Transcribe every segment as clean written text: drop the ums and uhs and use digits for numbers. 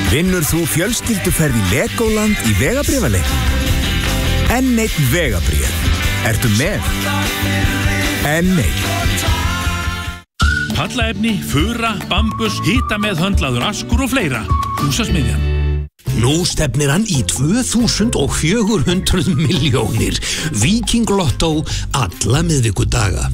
Vinnur þú fjölskylduferð í Legoland í vegabréfaleiknum? N1 vegabréf. Ertu með? N1. Pallaefni, fura, bambus, hitameðhöndlaður askur og fleira. Húsasmiðjan. Nú stefnir hann í 2400 milljónir. Viking Lotto alla miðvikudaga.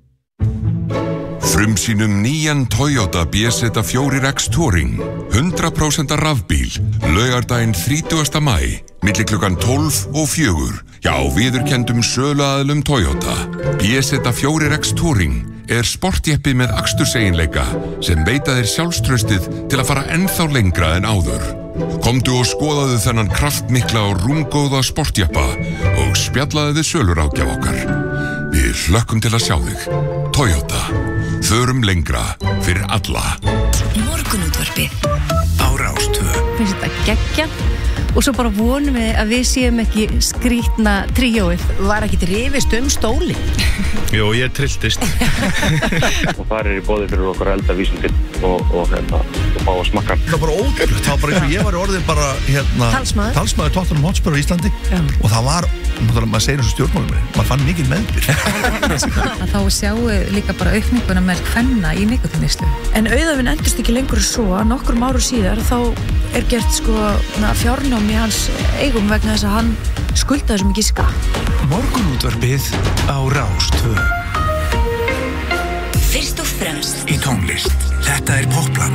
Frumsýnum nýjan Toyota BZ4X Touring, 100% rafbíl, laugardaginn 30. maí, milli klukkan 12 og 4, hjá viðurkenndum söluaðilum Toyota. BZ4X Touring sportjeppi með aksturseiginleika sem veita þér sjálfstraustið til að fara ennþá lengra en áður. Komdu og skoðaðu þennan kraftmikla og rúmgóða sportjeppa og spjallaðu við söluráðgjaf okkar. Við hlökkum til að sjá þig. Toyota. Förum lengra fyrir alla. Morgunútvarpið á Rás 2. Finnst þetta geggja og svo bara vonum við að við séum ekki skrýtna tríóið. Var ekki rifist stóli? Jú, ég trilltist. Og þar í boði fyrir okkur eldavísindin og fá að smakka. Það var bara ótrúlegt. Það var bara eins og ég var orðin bara talsmaður Tottenham Hotspur á Íslandi. Og það var, maður segir eins og stjórnmálum, maður fann mikið meðbyr. Þá sjáum við líka bara aukninguna með kvenna í nikotinneyslu. En auðvitað endist ekki lengur svo að nokkrum árum síðar þá gert fjárnám í hans eigum vegna þess að hann skuldaði svo mikið skatt. Morgunútvarpið á Rás 2. Fyrst og fremst í tónlist. Þetta Popland.